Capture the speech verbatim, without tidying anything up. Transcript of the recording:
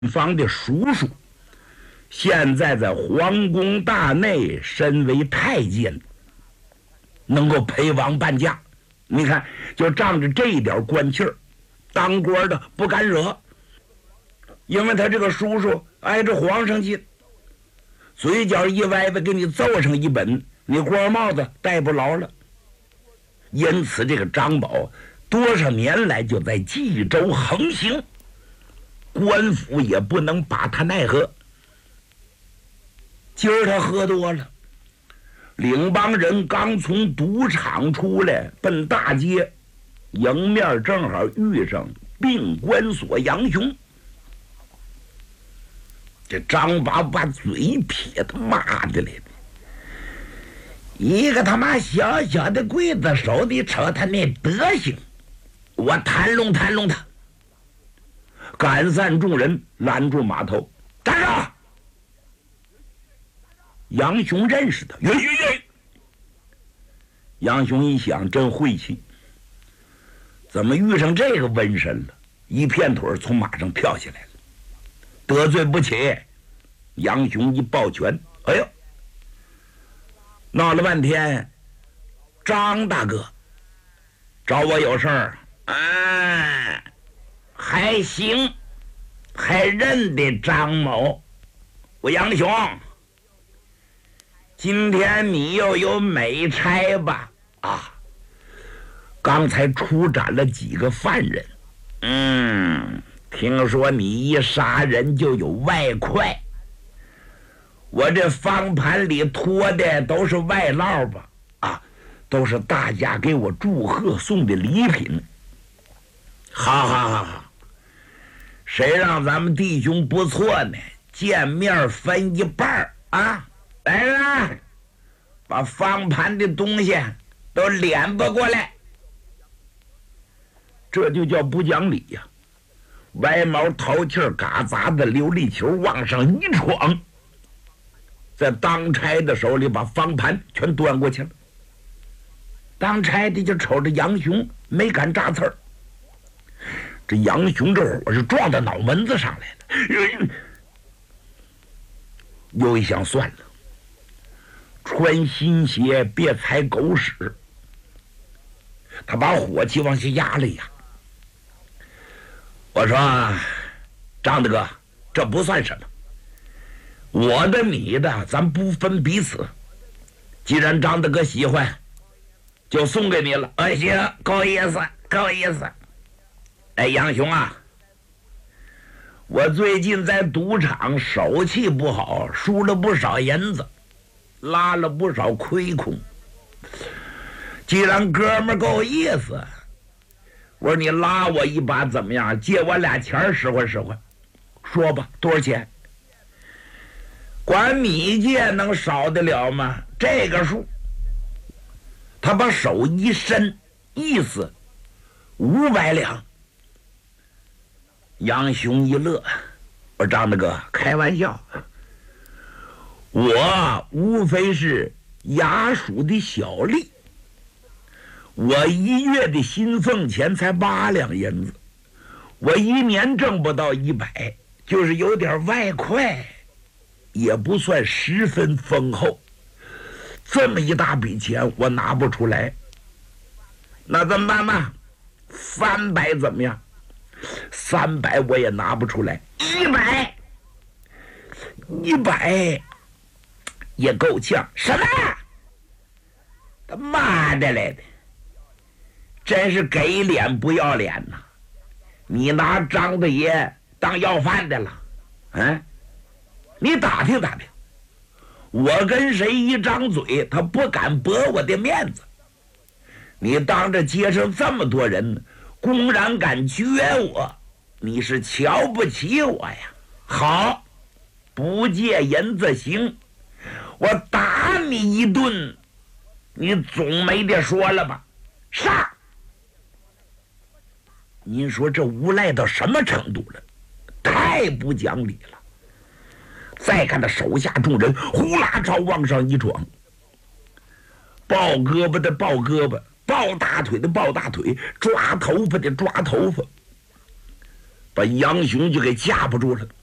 方的叔叔，现在在皇宫大内身为太监，能够陪王伴驾。你看，就仗着这一点官气儿，当官的不敢惹，因为他这个叔叔挨着皇上近，嘴角一歪歪，给你奏上一本，你官帽子戴不牢了。因此，这个张宝多少年来就在冀州横行，官府也不能把他奈何。今儿他喝多了，领帮人刚从赌场出来，奔大街，迎面正好遇上病关所杨雄。这张宝把嘴撇他妈的来，一个他妈小小的刽子手，你瞅他那德行，我弹弄弹弄他。赶散众人，拦住码头，站着！杨雄认识他，哟哟哟！杨雄一想，真晦气，怎么遇上这个瘟神了？一片腿从马上跳下来了，得罪不起。杨雄一抱拳，哎呦，闹了半天，张大哥找我有事儿，哎。还行，还认得张某。我杨雄，今天你又有美差吧？啊，刚才出斩了几个犯人。嗯，听说你一杀人就有外快。我这方盘里托的都是外烙吧？啊，都是大家给我祝贺送的礼品。好好好好。谁让咱们弟兄不错呢？见面分一半啊！来人，把方盘的东西都敛拨过来。这就叫不讲理呀！歪毛淘气儿嘎杂的琉璃球往上一闯，在当差的手里把方盘全端过去了。当差的就瞅着杨雄，没敢扎刺儿。这杨雄这火是撞到脑门子上来了，又一想算了，穿新鞋别踩狗屎。他把火气往下压了压。我说张大哥，这不算什么，我的你的咱不分彼此，既然张大哥喜欢，就送给你了。哎，行，够意思够意思。哎，杨雄啊，我最近在赌场手气不好，输了不少银子，拉了不少亏空。既然哥们儿够意思，我说你拉我一把怎么样？借我俩钱使唤使唤。说吧，多少钱？管你借能少得了吗？这个数。他把手一伸，意思五百两。杨雄一乐，我说张大哥开玩笑，我无非是衙署的小吏，我一月的薪俸钱才八两银子，我一年挣不到一百，就是有点外快，也不算十分丰厚。这么一大笔钱我拿不出来，那怎么办嘛？三百怎么样？三百我也拿不出来，一百，一百也够呛。什么？他妈的来的！真是给脸不要脸呐！你拿张大爷当要饭的了？嗯，你打听打听，我跟谁一张嘴，他不敢驳我的面子。你当着街上这么多人，公然敢撅我，你是瞧不起我呀？好，不借银子行，我打你一顿，你总没得说了吧？上！您说这无赖到什么程度了？太不讲理了！再看他手下众人呼啦朝往上一撞，抱胳膊的抱胳膊，抱大腿的抱大腿，抓头发的抓头发，把杨雄就给架不住了。